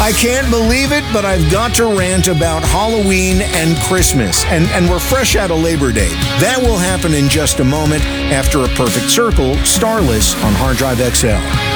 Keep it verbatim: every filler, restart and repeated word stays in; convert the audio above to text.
I can't believe it, but I've got to rant about Halloween and Christmas, and, and we're fresh out of Labor Day. That will happen in just a moment after A Perfect Circle, Starless on Hard Drive X L.